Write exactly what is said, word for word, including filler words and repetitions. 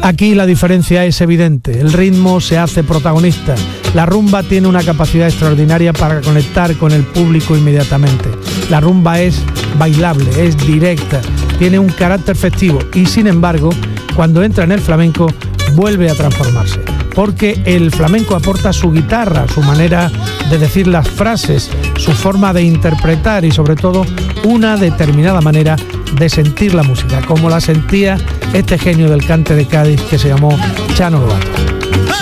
Aquí la diferencia es evidente, el ritmo se hace protagonista, la rumba tiene una capacidad extraordinaria para conectar con el público inmediatamente. La rumba es bailable, es directa, tiene un carácter festivo y sin embargo, cuando entra en el flamenco, vuelve a transformarse, porque el flamenco aporta su guitarra, su manera de decir las frases, su forma de interpretar y sobre todo una determinada manera de sentir la música, como la sentía este genio del cante de Cádiz que se llamó Chano Lobato.